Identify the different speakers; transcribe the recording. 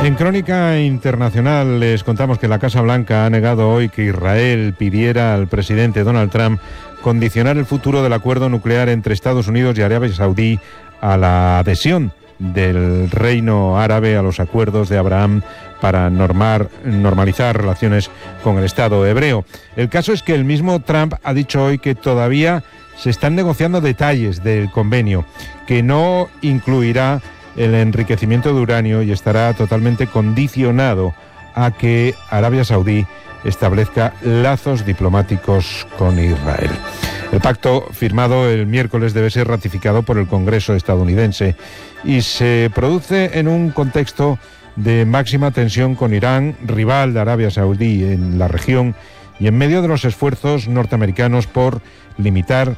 Speaker 1: En Crónica Internacional les contamos que la Casa Blanca ha negado hoy que Israel pidiera al presidente Donald Trump condicionar el futuro del acuerdo nuclear entre Estados Unidos y Arabia Saudí a la adhesión del Reino Árabe a los acuerdos de Abraham para normalizar relaciones con el Estado hebreo. El caso es que el mismo Trump ha dicho hoy que todavía se están negociando detalles del convenio, que no incluirá el enriquecimiento de uranio y estará totalmente condicionado a que Arabia Saudí establezca lazos diplomáticos con Israel. El pacto firmado el miércoles debe ser ratificado por el Congreso estadounidense y se produce en un contexto de máxima tensión con Irán, rival de Arabia Saudí en la región, y en medio de los esfuerzos norteamericanos por limitar